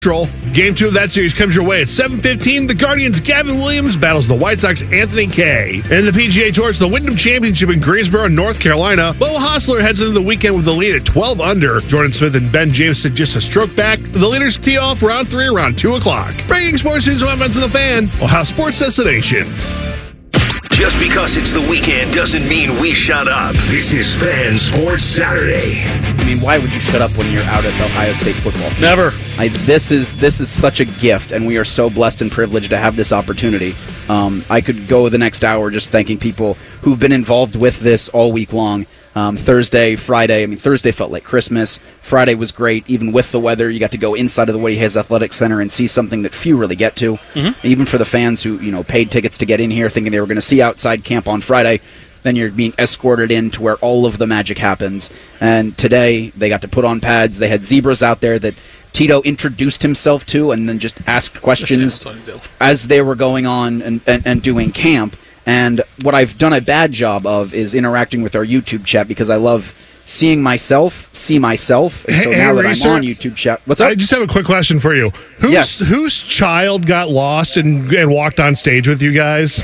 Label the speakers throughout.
Speaker 1: Game 2 of that series comes your way at 7:15. The Guardians' Gavin Williams battles the White Sox' Anthony Kay. In the PGA Tour, it's the Wyndham Championship in Greensboro, North Carolina. Beau Hossler heads into the weekend with the lead at 12 under. Jordan Smith and Ben Jameson just a stroke back. The leaders tee off round 3 around 2 o'clock. Breaking sports news and events in the Fan, Ohio Sports Destination.
Speaker 2: Just because it's the weekend doesn't mean we shut up. This is Fan Sports Saturday.
Speaker 3: I mean, why would you shut up when you're out at Ohio State football?
Speaker 4: Never.
Speaker 3: This is such a gift, and we are so blessed and privileged to have this opportunity. I could go the next hour just thanking people who've been involved with this all week long. Thursday, Friday. I mean, Thursday felt like Christmas. Friday was great, even with the weather. You got to go inside of the Woody Hayes Athletic Center and see something that few really get to. Mm-hmm. Even for the fans who paid tickets to get in here, thinking they were going to see outside camp on Friday. Then you're being escorted in to where all of the magic happens. And today they got to put on pads. They had zebras out there that Tito introduced himself to, and then just asked questions as they were going on and doing camp. And what I've done a bad job of is interacting with our YouTube chat, because I love seeing myself see myself. And so now that I'm on YouTube chat, what's up?
Speaker 1: I just have a quick question for you. Whose child got lost and walked on stage with you guys?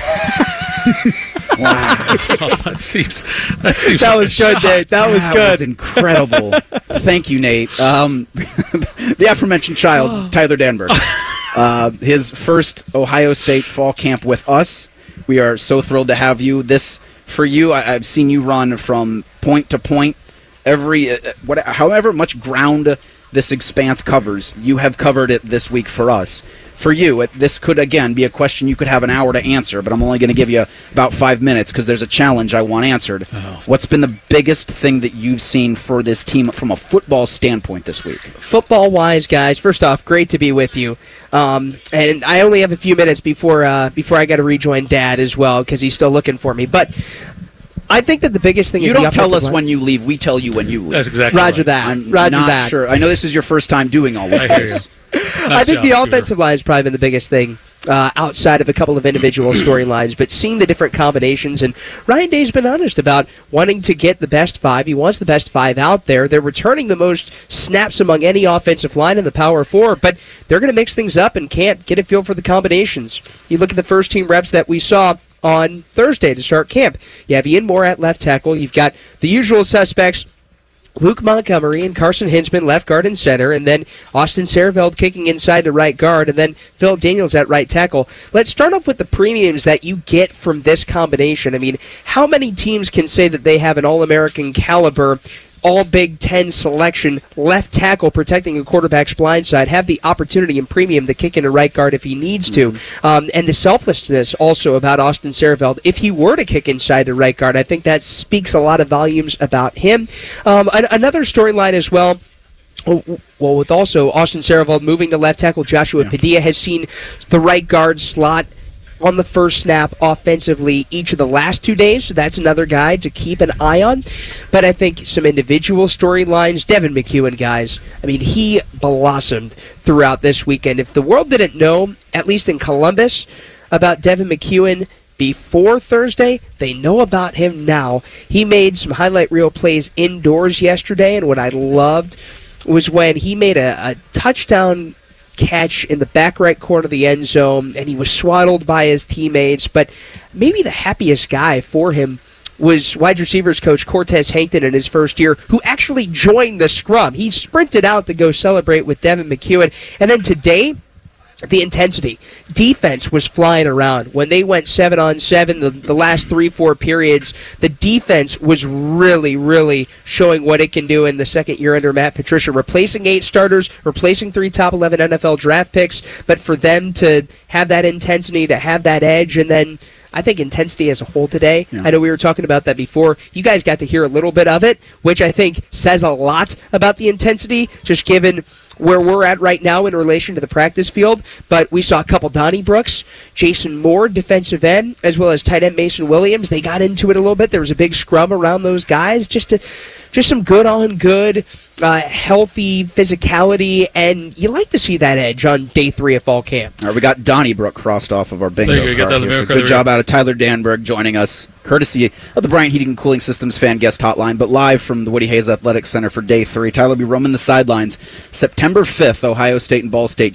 Speaker 3: Wow.
Speaker 4: That seems
Speaker 3: that was good, Nate. That was good. That was incredible. Thank you, Nate. The aforementioned child, Tyler Danberg. His first Ohio State fall camp with us. We are so thrilled to have you. This, for you, I've seen you run from point to point. However much ground this expanse covers, you have covered it this week for us. For you, this could, again, be a question you could have an hour to answer, but I'm only going to give you about 5 minutes because there's a challenge I want answered. Oh. What's been the biggest thing that you've seen for this team from a football standpoint this week?
Speaker 5: Football-wise, guys, first off, great to be with you. And I only have a few minutes before I got to rejoin Dad as well, because he's still looking for me. But I think that the biggest thing is
Speaker 3: you don't tell us when you leave. We tell you when you leave.
Speaker 4: That's exactly
Speaker 5: Roger
Speaker 4: right.
Speaker 5: that.
Speaker 3: I'm
Speaker 5: Roger
Speaker 3: not
Speaker 5: that.
Speaker 3: sure. I know this is your first time doing all of this.
Speaker 5: I think the offensive line has probably been the biggest thing outside of a couple of individual storylines, but seeing the different combinations, and Ryan Day's been honest about wanting to get the best 5. He wants the best 5 out there. They're returning the most snaps among any offensive line in the Power 4, but they're going to mix things up and can't get a feel for the combinations. You look at the first team reps that we saw on Thursday to start camp. You have Ian Moore at left tackle. You've got the usual suspects, Luke Montgomery and Carson Hinchman, left guard and center, and then Austin Sareveld kicking inside to right guard, and then Philip Daniels at right tackle. Let's start off with the premiums that you get from this combination. I mean, how many teams can say that they have an All-American caliber, all Big Ten selection left tackle protecting a quarterback's blind side, have the opportunity and premium to kick into right guard if he needs to, and the selflessness also about Austin Sareveld. If he were to kick inside to right guard, I think that speaks a lot of volumes about him. Another storyline as well, with also Austin Sareveld moving to left tackle, Joshua Padilla has seen the right guard slot on the first snap offensively each of the last 2 days, so that's another guy to keep an eye on. But I think some individual storylines, Devin McEwen, guys, I mean, he blossomed throughout this weekend. If the world didn't know, at least in Columbus, about Devin McEwen before Thursday, they know about him now. He made some highlight reel plays indoors yesterday, and what I loved was when he made a touchdown catch in the back right corner of the end zone, and he was swaddled by his teammates. But maybe the happiest guy for him was wide receivers coach Cortez Hankton in his first year, who actually joined the scrum. He sprinted out to go celebrate with Devin McEwen. And then today, the intensity. Defense was flying around. When they went 7-on-7, the last 3-4 periods, the defense was really, really showing what it can do in the second year under Matt Patricia, replacing 8 starters, replacing 3 top 11 NFL draft picks, but for them to have that intensity, to have that edge, and then I think intensity as a whole today, I know we were talking about that before. You guys got to hear a little bit of it, which I think says a lot about the intensity, just given where we're at right now in relation to the practice field. But we saw a couple Donnie Brooks, Jason Moore, defensive end, as well as tight end Mason Williams. They got into it a little bit. There was a big scrum around those guys. Just some good-on-good, healthy physicality, and you like to see that edge on day 3 of fall camp.
Speaker 3: All right, we got Donnybrook crossed off of our bingo
Speaker 4: there you go,
Speaker 3: card here. So good job out of Tyler Danberg joining us, courtesy of the Bryant Heating and Cooling Systems fan guest hotline, but live from the Woody Hayes Athletic Center for day 3. Tyler will be roaming the sidelines September 5th, Ohio State and Ball State.